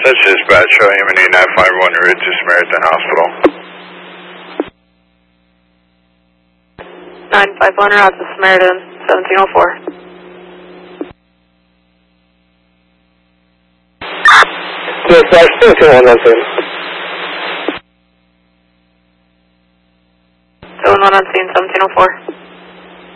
This is Bradshaw, Yemeni 951 route to Samaritan Hospital. 951 route to Samaritan, 1704. Yes, I still can on that thing. 71 on scene, 1704.